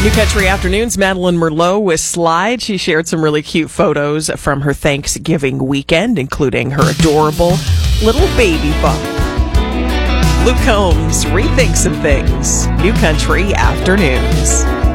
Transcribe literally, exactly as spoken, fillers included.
New Country Afternoons, Madeline Merlot with Slide. She shared some really cute photos from her Thanksgiving weekend, including her adorable little baby bump. Luke Combs, Rethink Some Things. New Country Afternoons.